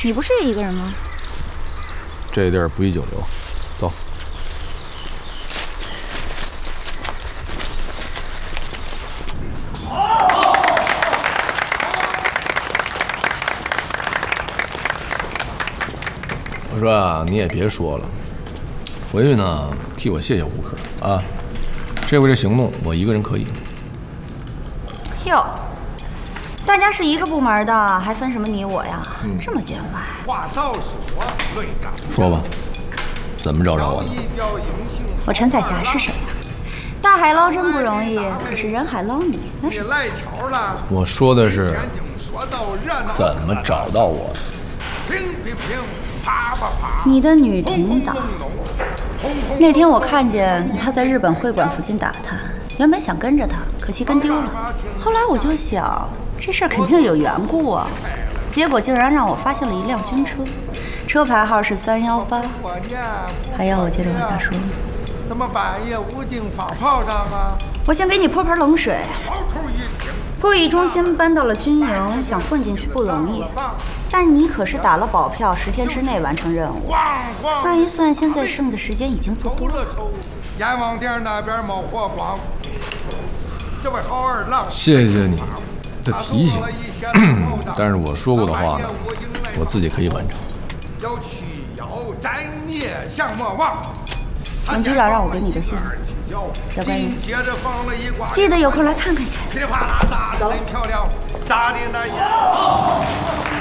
你不是也一个人吗？ 这地儿不宜久留，走。我说啊，你也别说了，回去呢替我谢谢吴克啊。这回这行动我一个人可以。 哟，大家是一个部门的，还分什么你我呀？这么见外。 话少说，队长。 说吧，怎么找着我的？ 我陈彩霞是谁呀？大海捞针不容易，可是人海捞你那是赖巧了。 我说的是怎么找到我的。 乒乒乒，啪啪啪。 你的女领导。那天我看见他在日本会馆附近打探，原本想跟着他，可惜跟丢了。后来我就想，这事儿肯定有缘故啊。结果竟然让我发现了一辆军车，车牌号是318，还要我接着跟他说。 怎么半夜无精放炮仗啊？ 我先给你泼盆冷水。会议中心搬到了军营，想混进去不容易。但是你可是打了保票，10天之内完成任务。算一算，现在剩的时间已经不多了。 阎王殿那边冒火光，这位好二郎， 谢谢你的提醒。但是我说过的话呢，我自己可以完成。 要去妖斩孽降魔王。 董局长让我给你的信，小关羽，记得有空来看看去。 噼里啪啦砸得真漂亮，砸的那。